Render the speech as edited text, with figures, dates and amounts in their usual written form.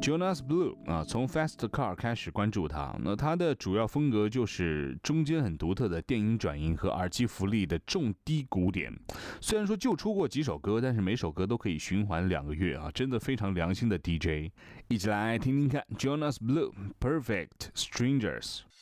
Jonas Blue 从 Fast Car 开始关注他，那他的主要风格就是中间很独特的电音转音和耳机福利的重低鼓点。虽然说就出过几首歌，但是每首歌都可以循环2个月真的非常良心的 DJ。一起来听听看 Jonas Blue Perfect Strangers。